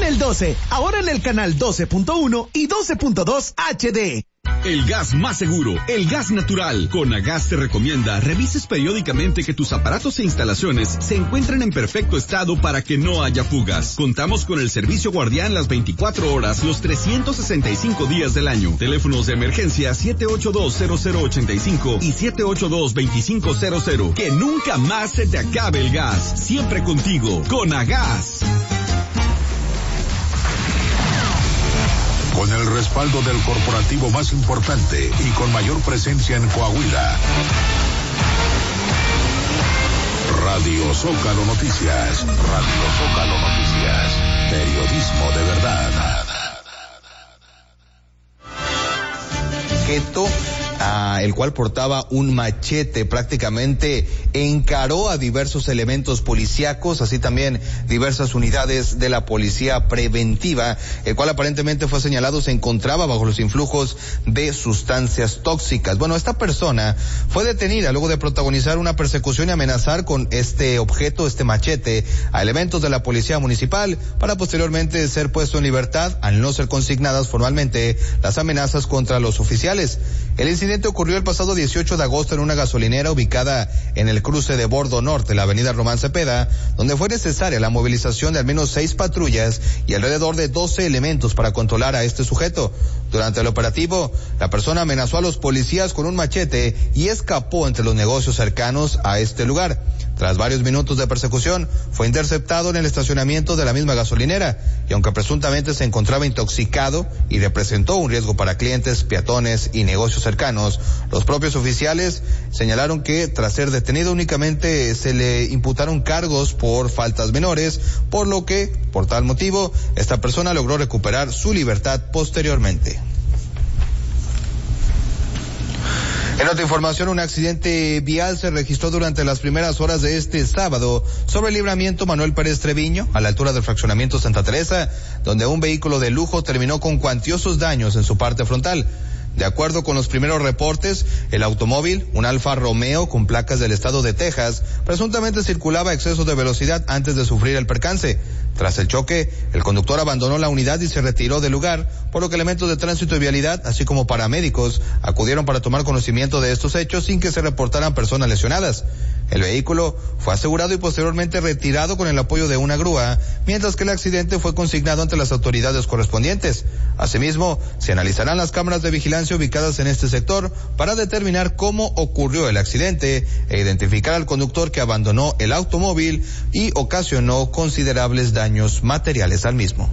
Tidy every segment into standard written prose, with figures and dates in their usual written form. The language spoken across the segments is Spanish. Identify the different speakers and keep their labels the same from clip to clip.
Speaker 1: el 12, ahora en el canal 12.1 y 12.2 HD.
Speaker 2: El gas más seguro, el gas natural. Conagas te recomienda revises periódicamente que tus aparatos e instalaciones se encuentren en perfecto estado para que no haya fugas. Contamos con el servicio guardián las 24 horas, los 365 días del año. Teléfonos de emergencia 782-0085 y 782-2500. Que nunca más se te acabe el gas. Siempre contigo. Conagas.
Speaker 3: Con el respaldo del corporativo más importante y con mayor presencia en Coahuila. Radio Zócalo Noticias. Radio Zócalo Noticias. Periodismo de verdad.
Speaker 4: El cual portaba un machete, prácticamente encaró a diversos elementos policíacos, así también diversas unidades de la policía preventiva, el cual aparentemente fue señalado se encontraba bajo los influjos de sustancias tóxicas. Bueno, esta persona fue detenida luego de protagonizar una persecución y amenazar con este objeto, este machete, a elementos de la policía municipal, para posteriormente ser puesto en libertad al no ser consignadas formalmente las amenazas contra los oficiales. El incidente ocurrió el pasado 18 de agosto en una gasolinera ubicada en el cruce de Bordo Norte, la avenida Román Cepeda, donde fue necesaria la movilización de al menos 6 patrullas y alrededor de 12 elementos para controlar a este sujeto. Durante el operativo, la persona amenazó a los policías con un machete y escapó entre los negocios cercanos a este lugar. Tras varios minutos de persecución, fue interceptado en el estacionamiento de la misma gasolinera, y aunque presuntamente se encontraba intoxicado y representó un riesgo para clientes, peatones y negocios cercanos, los propios oficiales señalaron que tras ser detenido únicamente se le imputaron cargos por faltas menores, por lo que, por tal motivo, esta persona logró recuperar su libertad posteriormente. En otra información, un accidente vial se registró durante las primeras horas de este sábado sobre el libramiento Manuel Pérez Treviño, a la altura del fraccionamiento Santa Teresa, donde un vehículo de lujo terminó con cuantiosos daños en su parte frontal. De acuerdo con los primeros reportes, el automóvil, un Alfa Romeo con placas del estado de Texas, presuntamente circulaba a exceso de velocidad antes de sufrir el percance. Tras el choque, el conductor abandonó la unidad y se retiró del lugar, por lo que elementos de tránsito y vialidad, así como paramédicos, acudieron para tomar conocimiento de estos hechos sin que se reportaran personas lesionadas. El vehículo fue asegurado y posteriormente retirado con el apoyo de una grúa, mientras que el accidente fue consignado ante las autoridades correspondientes. Asimismo, se analizarán las cámaras de vigilancia ubicadas en este sector para determinar cómo ocurrió el accidente e identificar al conductor que abandonó el automóvil y ocasionó considerables daños materiales al mismo.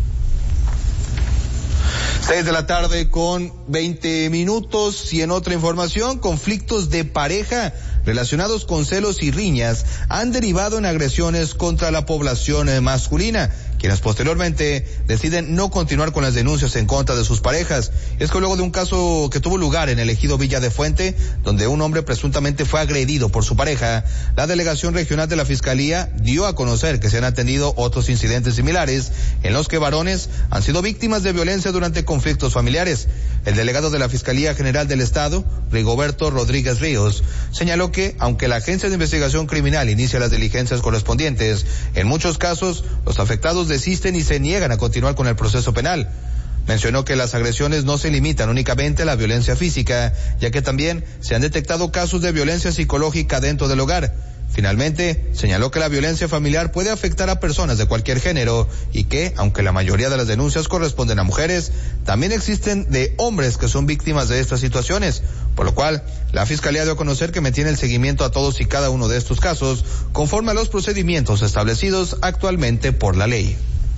Speaker 4: 6 de la tarde con 20 minutos y en otra información, conflictos de pareja relacionados con celos y riñas han derivado en agresiones contra la población masculina, quienes posteriormente deciden no continuar con las denuncias en contra de sus parejas. Es que luego de un caso que tuvo lugar en el ejido Villa de Fuente, donde un hombre presuntamente fue agredido por su pareja, la delegación regional de la Fiscalía dio a conocer que se han atendido otros incidentes similares en los que varones han sido víctimas de violencia durante conflictos familiares. El delegado de la Fiscalía General del Estado, Rigoberto Rodríguez Ríos, señaló que, aunque la Agencia de Investigación Criminal inicia las diligencias correspondientes, en muchos casos los afectados desisten y se niegan a continuar con el proceso penal. Mencionó que las agresiones no se limitan únicamente a la violencia física, ya que también se han detectado casos de violencia psicológica dentro del hogar. Finalmente, señaló que la violencia familiar puede afectar a personas de cualquier género y que, aunque la mayoría de las denuncias corresponden a mujeres, también existen de hombres que son víctimas de estas situaciones, por lo cual la Fiscalía dio a conocer que mantiene el seguimiento a todos y cada uno de estos casos conforme a los procedimientos establecidos actualmente por la ley.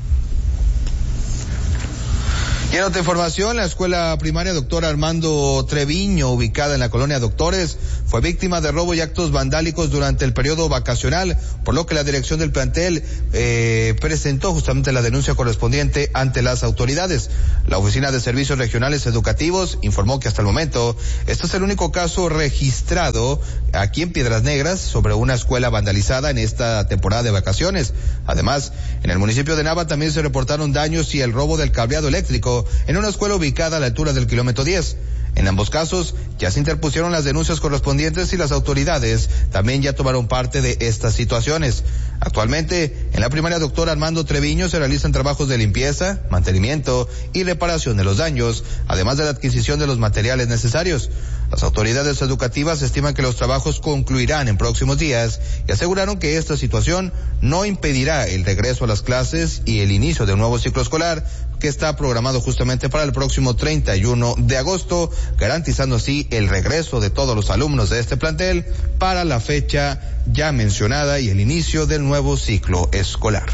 Speaker 4: Y en otra información, la escuela primaria Dr. Armando Treviño, ubicada en la colonia Doctores, fue víctima de robo y actos vandálicos durante el periodo vacacional, por lo que la dirección del plantel presentó justamente la denuncia correspondiente ante las autoridades. La Oficina de Servicios Regionales Educativos informó que hasta el momento este es el único caso registrado aquí en Piedras Negras sobre una escuela vandalizada en esta temporada de vacaciones. Además, en el municipio de Nava también se reportaron daños y el robo del cableado eléctrico en una escuela ubicada a la altura del kilómetro 10. En ambos casos ya se interpusieron las denuncias correspondientes y las autoridades también ya tomaron parte de estas situaciones. Actualmente, en la primaria Dr. Armando Treviño se realizan trabajos de limpieza, mantenimiento y reparación de los daños, además de la adquisición de los materiales necesarios. Las autoridades educativas estiman que los trabajos concluirán en próximos días y aseguraron que esta situación no impedirá el regreso a las clases y el inicio de un nuevo ciclo escolar que está programado justamente para el próximo 31 de agosto, garantizando así el regreso de todos los alumnos de este plantel para la fecha ya mencionada y el inicio del nuevo ciclo escolar.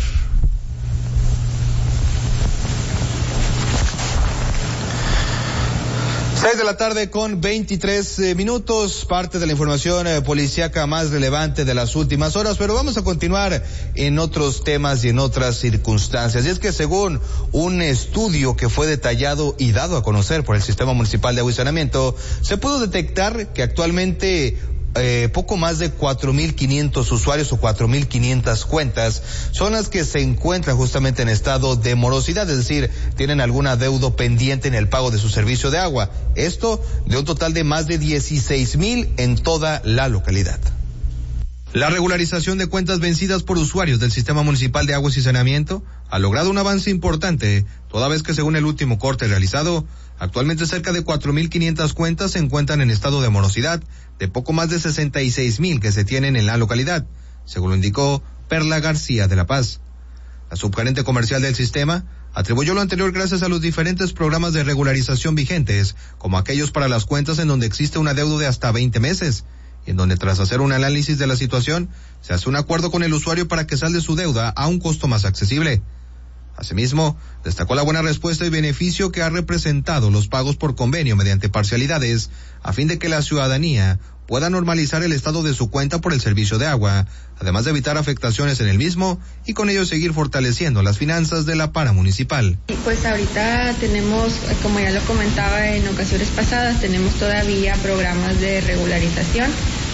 Speaker 4: 6 de la tarde con 23 minutos, parte de la información policíaca más relevante de las últimas horas, pero vamos a continuar en otros temas y en otras circunstancias. Y es que según un estudio que fue detallado y dado a conocer por el Sistema Municipal de Agua y Saneamiento, se pudo detectar que actualmente poco más de 4.500 usuarios o 4.500 cuentas son las que se encuentran justamente en estado de morosidad, es decir, tienen algún adeudo pendiente en el pago de su servicio de agua. Esto de un total de más de 16,000 en toda la localidad. La regularización de cuentas vencidas por usuarios del Sistema Municipal de Aguas y Saneamiento ha logrado un avance importante, toda vez que según el último corte realizado, actualmente cerca de 4.500 cuentas se encuentran en estado de morosidad, de poco más de 66,000 que se tienen en la localidad, según lo indicó Perla García de La Paz. La subgerente comercial del sistema atribuyó lo anterior gracias a los diferentes programas de regularización vigentes, como aquellos para las cuentas en donde existe un adeudo de hasta 20 meses, y en donde tras hacer un análisis de la situación, se hace un acuerdo con el usuario para que salde su deuda a un costo más accesible. Asimismo, destacó la buena respuesta y beneficio que ha representado los pagos por convenio mediante parcialidades, a fin de que la ciudadanía pueda normalizar el estado de su cuenta por el servicio de agua, además de evitar afectaciones en el mismo y con ello seguir fortaleciendo las finanzas de la paramunicipal.
Speaker 5: Pues ahorita tenemos, como ya lo comentaba en ocasiones pasadas, tenemos todavía programas de regularización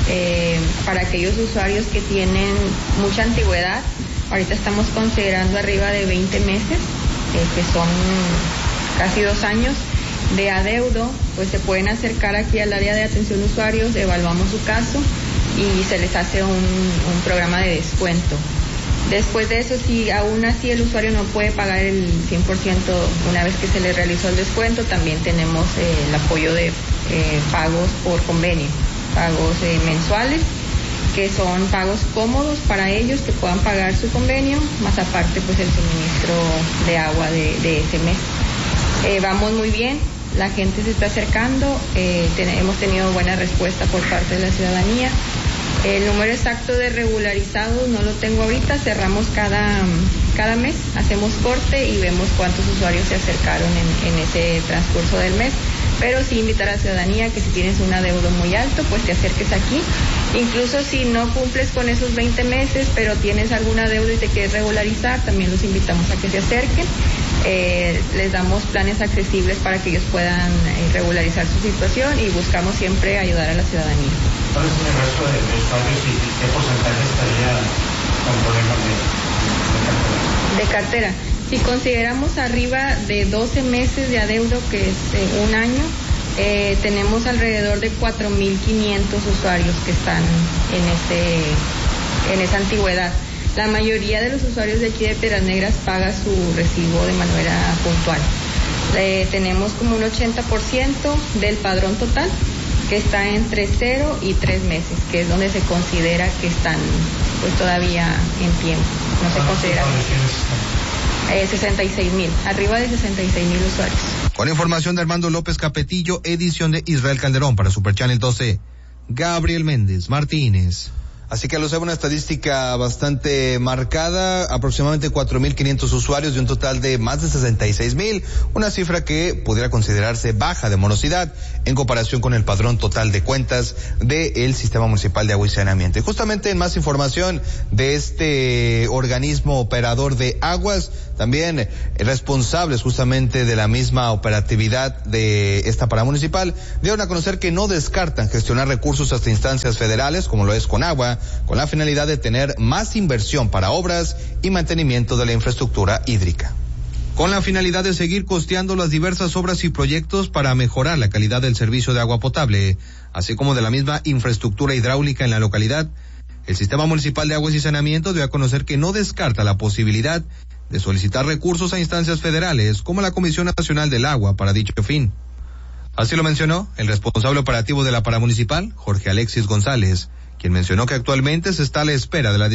Speaker 5: para aquellos usuarios que tienen mucha antigüedad. Ahorita estamos considerando arriba de 20 meses, que son casi 2 años de adeudo, pues se pueden acercar aquí al área de atención a usuarios, evaluamos su caso y se les hace un programa de descuento. Después de eso, si aún así el usuario no puede pagar el 100% una vez que se le realizó el descuento, también tenemos el apoyo de pagos por convenio, pagos mensuales, que son pagos cómodos para ellos, que puedan pagar su convenio, más aparte pues el suministro de agua de ese mes. Vamos muy bien, la gente se está acercando, hemos tenido buena respuesta por parte de la ciudadanía. El número exacto de regularizados no lo tengo ahorita, cerramos cada mes, hacemos corte y vemos cuántos usuarios se acercaron en ese transcurso del mes. Pero sí invitar a la ciudadanía que si tienes un adeudo muy alto, pues te acerques aquí. Incluso si no cumples con esos 20 meses, pero tienes algún adeudo y te quieres regularizar, también los invitamos a que se acerquen. Les damos planes accesibles para que ellos puedan regularizar su situación y buscamos siempre ayudar a la ciudadanía.
Speaker 6: ¿Cuál es el resto de usuarios y qué porcentaje estaría con problemas
Speaker 5: de cartera? Si consideramos arriba de 12 meses de adeudo, que es un año, tenemos alrededor de 4.500 usuarios que están en esa antigüedad. La mayoría de los usuarios de aquí de Piedras Negras paga su recibo de manera puntual. Tenemos como un 80% del padrón total que está entre 0 y 3 meses, que es donde se considera que están pues todavía en tiempo. No se considera 66,000, arriba de 66,000 usuarios.
Speaker 4: Con información de Armando López Capetillo, edición de Israel Calderón para Super Channel 12, Gabriel Méndez Martínez. Así que al usar una estadística bastante marcada, aproximadamente 4.500 usuarios de un total de más de 66,000, una cifra que pudiera considerarse baja de morosidad en comparación con el padrón total de cuentas del Sistema Municipal de Agua y Saneamiento. Y justamente en más información de este organismo operador de aguas, también responsables justamente de la misma operatividad de esta paramunicipal, dieron a conocer que no descartan gestionar recursos hasta instancias federales, como lo es Conagua, con la finalidad de tener más inversión para obras y mantenimiento de la infraestructura hídrica. con la finalidad de seguir costeando las diversas obras y proyectos para mejorar la calidad del servicio de agua potable, así como de la misma infraestructura hidráulica en la localidad. El Sistema Municipal de Aguas y Saneamiento dio a conocer que no descarta la posibilidad de solicitar recursos a instancias federales como la Comisión Nacional del Agua para dicho fin. Así lo mencionó el responsable operativo de la paramunicipal, Jorge Alexis González, quien mencionó que actualmente se está a la espera de la